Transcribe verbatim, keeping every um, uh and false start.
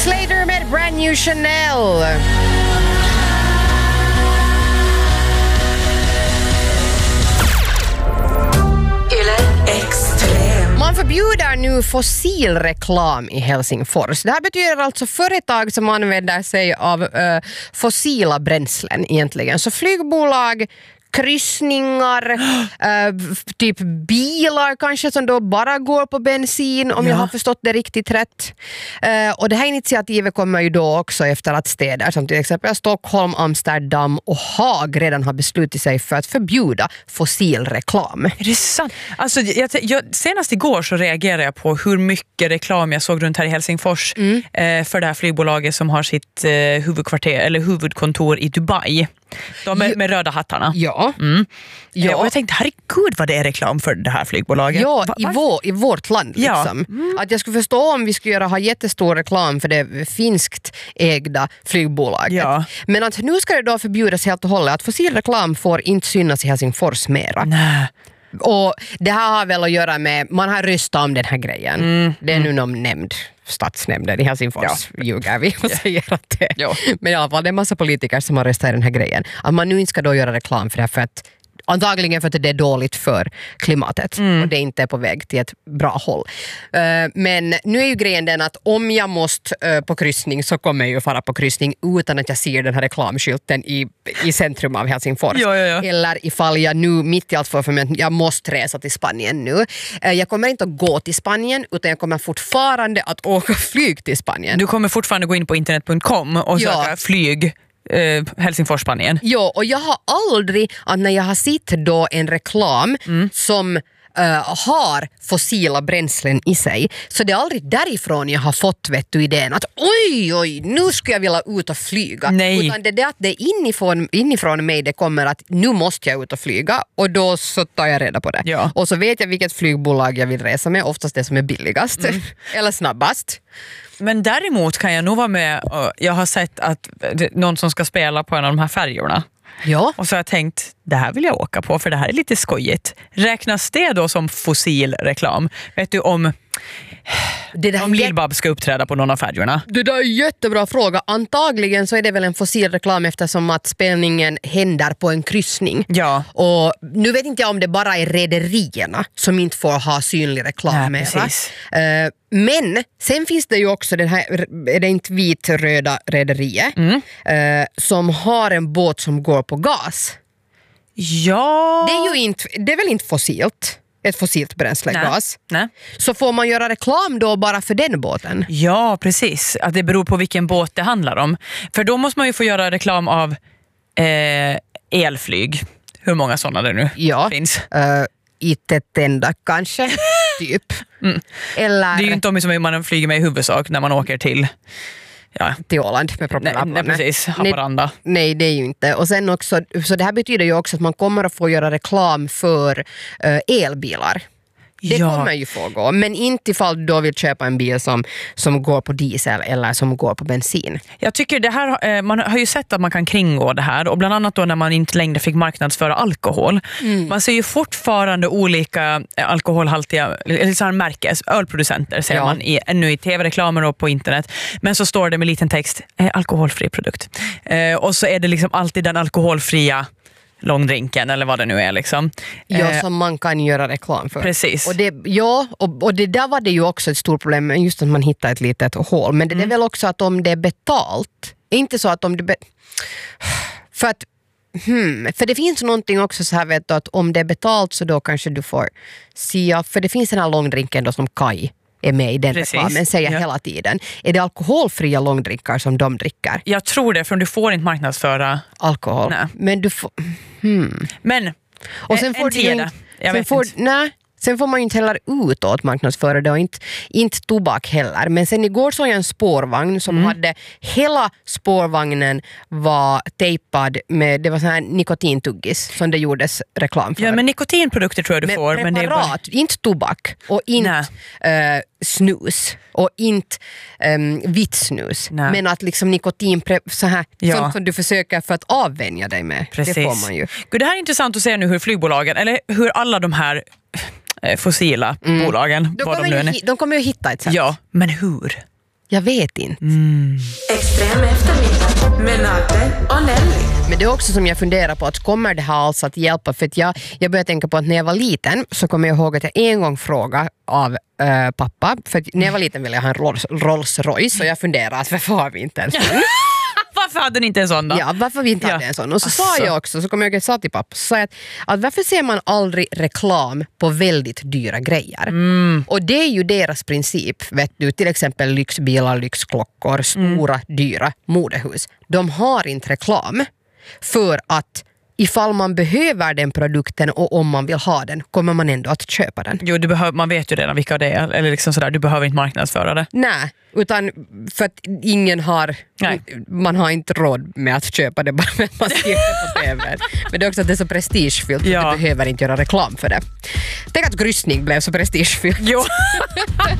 Slater med Brand New Chanel. Man förbjuder nu fossilreklam i Helsingfors. Det här betyder alltså företag som använder sig av uh, fossila bränslen egentligen. Så flygbolag, kryssningar, uh, typ bilar kanske som då bara går på bensin om ja. jag har förstått det riktigt rätt. Uh, och det här initiativet kommer ju då också efter att städer som till exempel Stockholm, Amsterdam och Haag redan har beslutat sig för att förbjuda fossilreklam. Är det sant? Alltså, jag, jag, senast igår så reagerade jag på hur mycket reklam jag såg runt här i Helsingfors mm. eh, för det här flygbolaget som har sitt eh, huvudkvarter eller huvudkontor i Dubai. De med, med röda hattarna. Ja. Mm. ja. Och jag tänkte, herregud vad det är reklam för det här flygbolaget. Ja, i, vår, i vårt land. Ja. Liksom. Mm. Att jag skulle förstå om vi skulle göra, ha jättestor reklam för det finskt ägda flygbolaget. Ja. Men att nu ska det då förbjudas helt och hållet. Att fossilreklam får inte synas i Helsingfors mera. Nej. Och det här har väl att göra med, man har röstat om den här grejen. Mm. Det är nu någon nämnd, stadsnämnden i Helsingfors, ja. ljuger vi och säger att det ja. Men i alla fall det är en massa politiker som har röstat i den här grejen. Att man nu inte ska då göra reklam för det här för att antagligen för att det är dåligt för klimatet mm. och det inte är på väg till ett bra håll. Uh, men nu är ju grejen den att om jag måste uh, på kryssning så kommer jag ju fara på kryssning utan att jag ser den här reklamskylten i, i centrum av Helsingfors. Ja, ja, ja. Eller ifall jag nu mitt i allt för mig jag måste resa till Spanien nu. Uh, jag kommer inte att gå till Spanien utan jag kommer fortfarande att åka flyg till Spanien. Du kommer fortfarande gå in på internet punkt com och söka ja. flyg Uh, Helsingfors, Spanien. Ja, och jag har aldrig, att när jag har sett då en reklam mm. som uh, har fossila bränslen i sig, så det är aldrig därifrån jag har fått vet du, idén att oj, oj, nu ska jag vilja ut och flyga. Nej. Utan det är det att det är inifrån, inifrån mig det kommer att nu måste jag ut och flyga och då så tar jag reda på det. Ja. Och så vet jag vilket flygbolag jag vill resa med, oftast det som är billigast mm. eller snabbast. Men däremot kan jag nog vara med och jag har sett att någon som ska spela på en av de här färjorna. Ja. Och så har jag tänkt, det här vill jag åka på för det här är lite skojigt. Räknas det då som fossil reklam? Vet du om, det där om Lill-Babs ska uppträda på någon av färjorna? Det där är en jättebra fråga. Antagligen så är det väl en fossil reklam eftersom att spelningen händer på en kryssning. Ja. Och nu vet inte jag om det bara är rederierna som inte får ha synlig reklam med. Uh, men sen finns det ju också den här, är det inte vitröda rederiet mm. uh, som har en båt som går på gas. Ja. Det är ju inte, det är väl inte fossilt. Ett fossilt bränsle, Nej. gas. Nej. Så får man göra reklam då bara för den båten? Ja, precis. Att det beror på vilken båt det handlar om. För då måste man ju få göra reklam av eh, elflyg. Hur många sådana det nu ja. finns. Uh, inte ett enda kanske, typ. Mm. Eller... Det är ju inte om som man flyger med i huvudsak när man åker till... Ja. till Åland med propeller. Nej, nej, precis. Haparanda. Nej, nej, det är ju inte. Och sen också, så det här betyder ju också att man kommer att få göra reklam för uh, elbilar. Det ja. kommer ju få gå. Men inte ifall du då vill köpa en bil som, som går på diesel eller som går på bensin. Jag tycker det här, man har ju sett att man kan kringgå det här. Och bland annat då när man inte längre fick marknadsföra alkohol. Mm. Man ser ju fortfarande olika alkoholhaltiga, eller så här märkes, ölproducenter ser ja. man i, ännu i tv-reklamer och på internet. Men så står det med liten text, eh, alkoholfri produkt. Eh, och så är det liksom alltid den alkoholfria långdrinken eller vad det nu är liksom. Ja, eh, som man kan göra reklam för. Precis. Och det, ja, och, och det där var det ju också ett stort problem, just att man hittar ett litet hål. Men det, mm. det är väl också att om det är betalt, inte så att om det... Be, för att Hmm, för det finns någonting också så här vet du, att om det är betalt så då kanske du får se, för det finns den här långdrinken då som Kai är med i den Precis. reklamen, säger ja. hela tiden. Är det alkoholfria långdrinkar som de dricker? Jag tror det, för du får inte marknadsföra alkohol. Nej. Men du får... Hmm. Men, och sen får en du inte, jag sen vet får, inte. Nej, sen får man ju inte heller utåt marknadsföra det och inte, inte tobak heller. Men sen igår såg jag en spårvagn som mm. hade, hela spårvagnen var tejpad med, det var så här nikotintuggis som det gjordes reklam för. Ja, men nikotinprodukter tror jag du men får. Preparat, men det är bara... inte tobak och inte uh, snus och inte um, vitt snus. Nej. Men att liksom nikotin, så här, ja. sånt som du försöker för att avvänja dig med. Precis. Det får man ju. Gud, det här är intressant att se nu hur flygbolagen, eller hur alla de här fossila mm. bolagen, de vad kommer, de, nu ju, de kommer ju hitta ett sätt. Ja, men hur? Jag vet inte. Mm. Extrem eftermiddag med Nadde och Nelly. Men det är också som jag funderar på att kommer det här alltså att hjälpa, för att jag, jag börjar tänka på att när jag var liten så kommer jag ihåg att jag en gång frågade av äh, pappa, för att när jag var liten ville jag ha en Rolls, Rolls Royce och jag funderade att varför har vi inte en sån? Varför hade ni inte en sån då? Ja, varför vi inte ja. hade en sån? Och så alltså. sa jag också, så kom jag ihåg att jag sa till pappa, så sa jag att, att varför ser man aldrig reklam på väldigt dyra grejer? Mm. Och det är ju deras princip, vet du, till exempel lyxbilar, lyxklockor, stora, mm. dyra modehus. De har inte reklam för att ifall man behöver den produkten och om man vill ha den kommer man ändå att köpa den. Jo, du behöver, man vet ju redan vilka det är. Eller liksom sådär, du behöver inte marknadsföra det. Nej, utan för att ingen har, Nej. man har inte råd med att köpa det bara med att man ser det på T V. Men det är också att det är så prestigefyllt ja. att du behöver inte göra reklam för det. Tänk att kryssning blev så prestigefyllt. Jo.